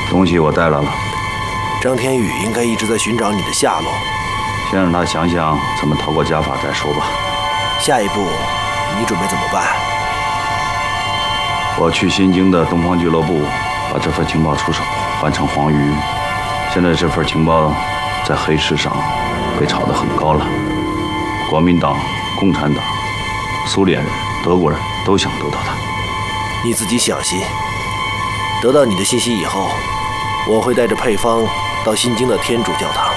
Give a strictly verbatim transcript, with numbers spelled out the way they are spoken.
东西我带来了。 张天宇应该一直在寻找你的下落。 先让他想想怎么逃过家法再说吧。 下一步，你准备怎么办？ 我去新京的东方俱乐部，把这份情报出手，换成黄鱼。现在这份情报在黑市上被炒得很高了，国民党、共产党、苏联人、德国人都想得到它。 你自己小心。得到你的信息以后，我会带着配方到新京的天主教堂。